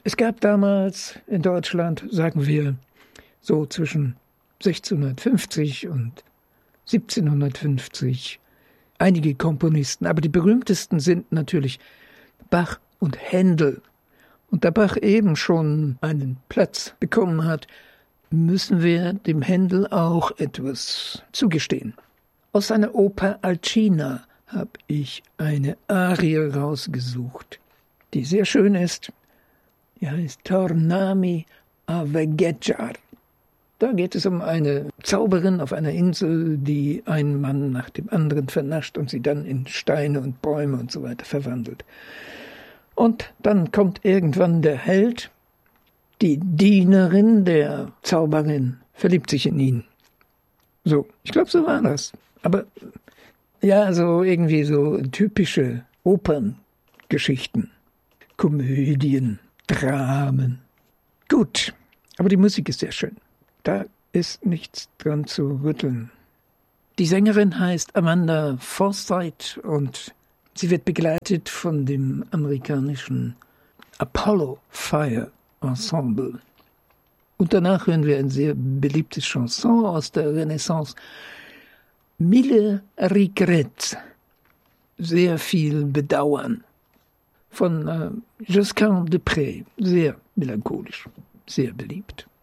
Es gab damals in Deutschland, sagen wir, so zwischen 1650 und 1750 einige Komponisten, aber die berühmtesten sind natürlich Bach und Händel. Und da Bach eben schon einen Platz bekommen hat, müssen wir dem Händel auch etwas zugestehen. Aus seiner Oper Alcina habe ich eine Arie rausgesucht, die sehr schön ist. Die heißt Tornami a veggeggiar. Da geht es um eine Zauberin auf einer Insel, die einen Mann nach dem anderen vernascht und sie dann in Steine und Bäume und so weiter verwandelt. Und dann kommt irgendwann der Held, die Dienerin der Zauberin verliebt sich in ihn. So, ich glaube, so war das. Aber ja, so irgendwie so typische Operngeschichten, Komödien, Dramen. Gut, aber die Musik ist sehr schön. Da ist nichts dran zu rütteln. Die Sängerin heißt Amanda Forsyth und sie wird begleitet von dem amerikanischen Apollo Fire Ensemble. Und danach hören wir ein sehr beliebtes Chanson aus der Renaissance. Mille regrets, sehr viel Bedauern, von Josquin des Prez, sehr melancholisch, sehr beliebt.